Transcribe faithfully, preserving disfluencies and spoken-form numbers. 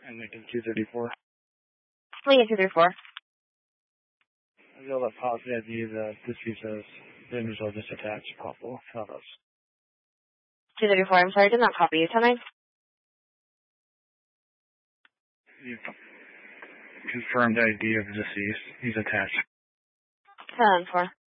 And Lincoln two thirty-four. Lincoln two thirty-four. I feel that policy I D, the dispute says the image will just attach possible. How those? two thirty-four, I'm sorry, I did not copy you. Tell me. You confirmed I D of the deceased. He's attached. ten four.